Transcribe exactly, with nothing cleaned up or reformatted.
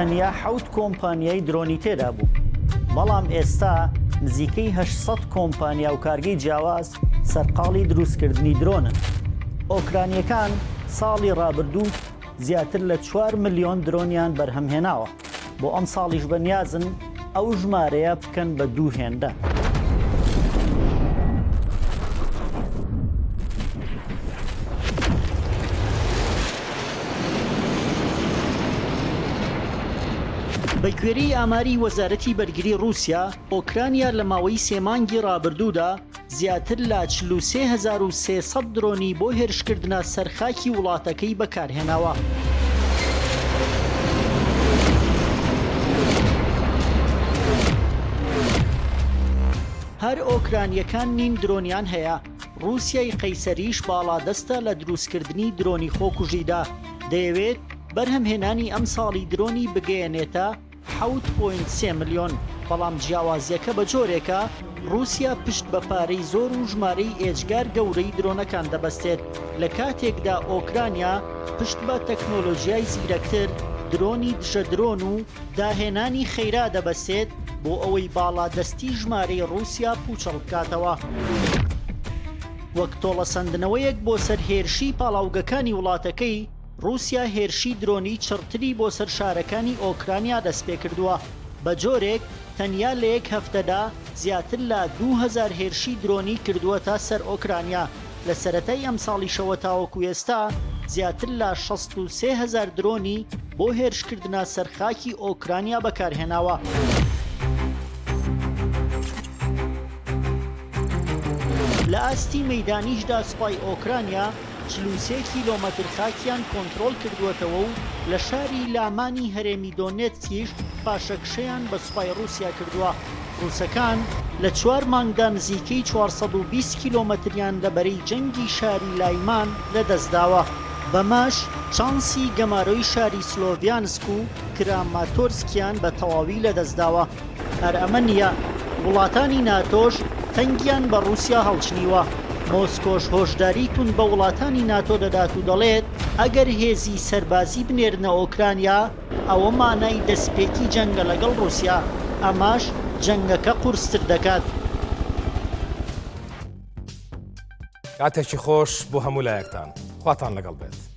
تەنیا حەوت کۆمپانیای درۆنی تێدا بوو، بەڵام ئێستا نزیکەی هەشت سەد کۆمپانیا و کارگەی جیاواز سەرقاڵی دروستکردنی درۆنن. ئۆکرانیەکان ساڵی ڕابردوو زیاتر لە چوار ملیۆن درۆنیان بەرهەمهێناوە، بۆ ئەم ساڵیش بەنیازن ئەو ژمارەیە بکەن بە دوو هێندە. بەگوێرەی ئاماری وەزارەتی بەرگری رووسیا، ئۆکرانیا لە ماوەی سێ مانگی ڕابردوودا زیاتر لە چل و سێ هەزار و سێ سەد درۆنی بۆ هێرشکردنە سەرخاکی وڵاتەکەی بەکارهێناوە. هەر ئۆکرانیەکان نین درۆنیان هەیە. رووسیای قەیسەریش باڵادەستە لە دروستکردنی درۆنی خۆکوژیدا، دەیەوێت بەرهەمهێنانی ئەم ساڵی درۆنی بگەیەنێتە حەوت پۆینت سێ ملیۆن، بەڵام جیاوازیەکە بە جۆرێکە رووسیا پشت بە پارەی زۆر و ژمارەی ئێجگار گەورەی درۆنەکان دەبەستێت، لە کاتێکدا ئۆکرانیا پشت بە تەکنۆلۆژیای زیرەکتر، درۆنی دژە درۆن و داهێنانی خەیرا دەبەستێت بۆ ئەوەی باڵادەستی ژمارەی رووسیا پوچەڵ بکاتەوە. وەک تۆڵەسەندنەوەیەک بۆ سەر هێرشی پاڵاوگەکانی وڵاتەکەی، رووسیا هێرشی درۆنی چڕتری بۆ سەر شارەکانی ئۆکرانیا دەست پێ کردووە. بە جۆرێک تەنیا لە یەک هەفتەدا زیاتر لە دوو هەزار هێرشی درۆنی کردووەتە سەر ئۆکرانیا. لە سەرەتای ئەم ساڵیشەوە تاوەکو ئێستا زیاتر لە شەست و سێ هەزار درۆنی بۆ هێرشکردنە سەرخاکی ئۆکرانیا بەکارهێناوە. لە ئاستی مەیدانیشدا سوپای ئۆکرانیا چل و سێ کیلۆمەتر خاکیان کۆنتڕۆل کردووەتەوە و لە شاری لامانی هەرێمی دۆنێتسکیش پاشەکشەیان بە سوپای رووسیا کردووە. رووسەکان لە چوار مانگدا نزیکەی چوارسەد و بیست کیلۆمەتریان لەبەرەی جەنگی شاری لایمان لەدەستداوە. بەماش چانسی گەمارۆی شاری سلۆڤیانسک و کراماتۆرسکیان بە تەواوی لەدەستداوە. هەر ئەمە نییە، وڵاتانی ناتۆش تەنگیان بە رووسیا هەڵچنیوە. مۆسکۆش هۆشداری تون بە وڵاتانی ناتۆ دەدات و دەڵێت ئەگەر هێزی سەربازی بنێرنە ئۆکرانیا، ئەوە مانای دەستپێکی جەنگە لەگەڵ رووسیا، ئەماش جەنگەکە قورستر دەکات. کاتێکی خۆش بۆ هەموو لایەکتان، خواتان لەگەڵ بێت.